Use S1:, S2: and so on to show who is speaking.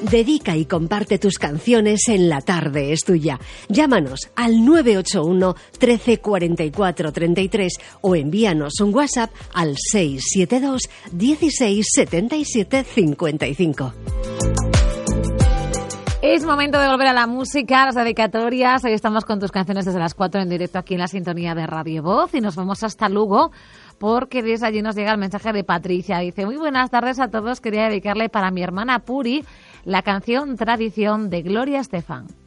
S1: Dedica y comparte tus canciones en La Tarde es Tuya. Llámanos al 981 13 44 33 o envíanos un WhatsApp al 672 16 77 55.
S2: Es momento de volver a la música, las dedicatorias. Hoy estamos con tus canciones desde las 4 en directo aquí en la sintonía de Radio Voz y nos vamos hasta Lugo porque desde allí nos llega el mensaje de Patricia. Dice: muy buenas tardes a todos, quería dedicarle para mi hermana Puri la canción Tradición de Gloria Estefan.